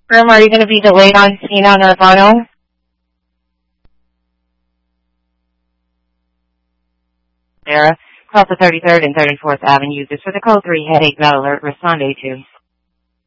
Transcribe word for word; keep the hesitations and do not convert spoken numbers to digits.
Firm, are you going to be delayed on scene on Urbano? Sarah, cross the thirty-third and thirty-fourth Avenues. This for the code three headache bell alert. Respond A two.